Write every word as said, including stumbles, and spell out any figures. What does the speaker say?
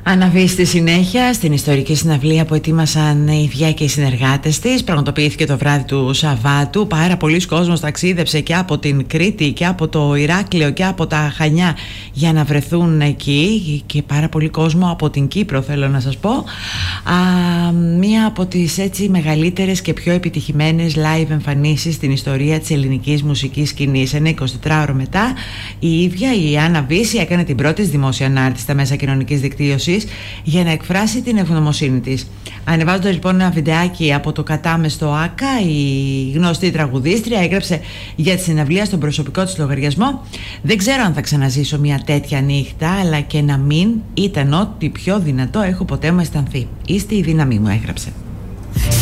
Αναβεί στη συνέχεια στην ιστορική συναυλία που ετοίμασαν η Διά και οι συνεργάτες της. Πραγματοποιήθηκε το βράδυ του Σαββάτου. Πάρα πολλοί κόσμος ταξίδεψε και από την Κρήτη και από το Ηράκλειο και από τα Χανιά για να βρεθούν εκεί, και πάρα πολύ κόσμο από την Κύπρο, θέλω να σας πω. Α, μία από τις έτσι μεγαλύτερες και πιο επιτυχημένες live εμφανίσεις στην ιστορία της ελληνικής μουσικής σκηνής. Ένα εικοσιτετράωρο μετά, η ίδια η Άννα Βύση έκανε την πρώτη δημόσια ανάρτηση στα μέσα κοινωνικής δικτύωσης για να εκφράσει την ευγνωμοσύνη της. Ανεβάζοντας λοιπόν ένα βιντεάκι από το κατάμεστο ΆΚΑ, η γνωστή τραγουδίστρια έγραψε για τη συναυλία στον προσωπικό της λογαριασμό: «Δεν ξέρω αν θα ξαναζήσω μια τέτοια νύχτα, αλλά και να μην ήταν ό,τι πιο δυνατό έχω ποτέ μου αισθανθεί. Είστε η δύναμή μου», έγραψε.